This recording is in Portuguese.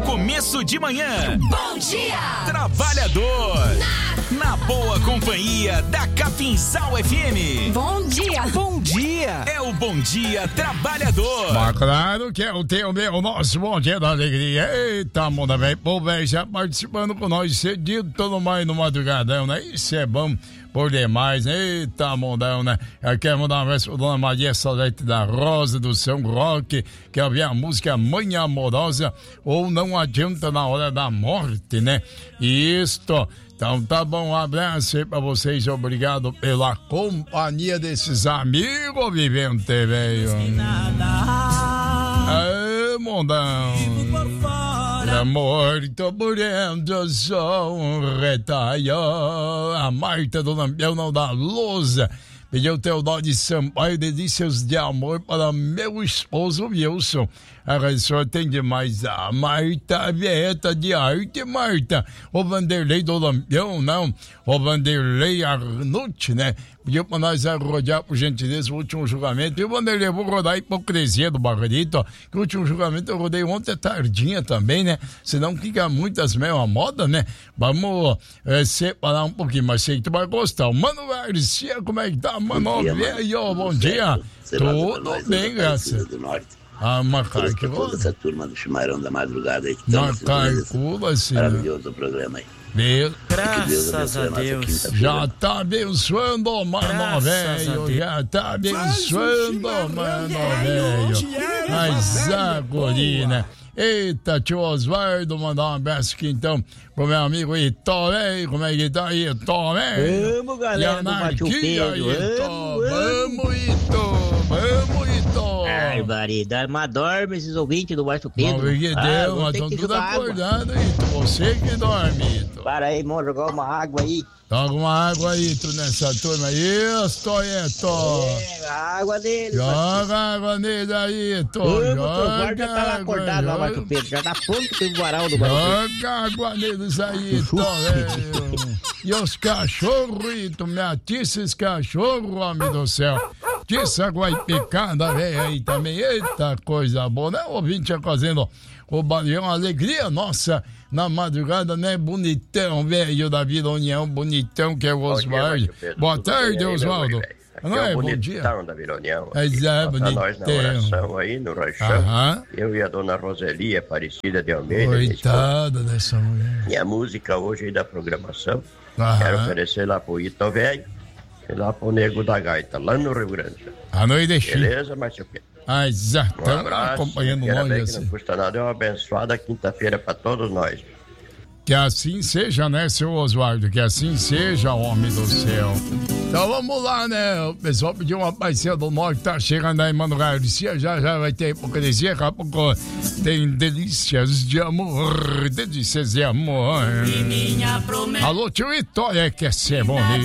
começo de manhã. Bom dia, trabalhador. Na boa companhia da Capinzal FM. Bom dia. Bom dia. É o Bom Dia Trabalhador. Mas claro que é o teu, meu, nosso Bom Dia da Alegria. Eita, mundo velho, pô, velho, já participando com nós cedido, todo mais no madrugadão, né? Isso é bom por demais, eita, mundão, né? Eu quero mandar um abraço pra Dona Maria Salete da Rosa do São Roque, que ouvir a música Mãe Amorosa, ou Não Adianta na Hora da Morte, né? Isto. Então tá bom, um abraço aí pra vocês, obrigado pela companhia desses amigos viventes, velho. Aê, mundão. Amor, tô morrendo, sou um retalho. A Marta do Lampião não dá lousa. Pediu teu dó de Sampaio, delícias de amor para meu esposo Wilson. A senhora tem demais a Marta, Vieta de arte, Marta. O Vanderlei do Lampião, não. O Vanderlei Arnucci, né? Pediu para nós rodear, por gentileza, o último julgamento. E o Vanderlei, eu vou rodar a hipocrisia do Barbarito, ó. Que o último julgamento eu rodei ontem tardinha também, né? Senão fica muitas mesmas modas, né? Vamos separar um pouquinho, mas sei que tu vai gostar. O Mano Garcia, como é que tá, Mano? Velho, bom dia. Tudo bem, graças. Ah, Macaco. Toda essa turma do Chimarrão da Madrugada aí que Macaco, assim. Maravilhoso o programa aí. Meu, graças a Deus. Já tá abençoando, mano, velho. Já tá abençoando, mano, velho. Mas agora, eita, tio Osvaldo, mandar um abraço aqui então pro meu amigo Itó, velho. Como é que tá aí, Itó, velho? Vamos, galera do Machu Picchu. Vamos, Itó. Vamos, Itó. Barbaridade, mas dorme esses ouvintes do Machu Picchu. Não, porque Deus, mas estão tudo acordando, Itó. Você que dorme, Itó. Para aí, vamos jogar uma água aí. Joga uma água aí, tu, nessa turma. Isso, Toyeto. Água dele. Joga água nele aí, Tô. Joga já tá lá acordado lá, Machu Picchu. Já tá pronto pro varal do Machu Picchu. Joga água neles aí, Tô, velho. E os cachorros, tu me atiça esse cachorro, homem do céu. Tiça água picada, velho, aí também. Eita, coisa boa, né? O ouvinte fazendo o Baleão, alegria nossa. Na madrugada, né? Bonitão, velho da Vila União, bonitão que é o Osvaldo. Boa tarde, Osvaldo. Não é bom dia? Da Vila União. Bonitão. Nós na oração aí, no Rochão. Eu e a dona Roseli Aparecida de Almeida. Coitada dessa mulher. E a música hoje aí da programação. Quero oferecer lá pro Ito Velho e lá pro Nego da Gaita, lá no Rio Grande. A noite deixei. Beleza, Márcio Pedro? Exato. Um abraço, acompanhando nós assim. Não custa nada, é uma abençoada quinta-feira para todos nós. Que assim seja, né, seu Osvaldo? Que assim seja, homem do céu. Então vamos lá, né? O pessoal pediu uma parceira do norte, tá chegando aí, Mano Garcia. Já vai ter hipocrisia, daqui a pouco tem delícias de amor. Delícias de amor. Alô, tio Vitória, quer ser bonito.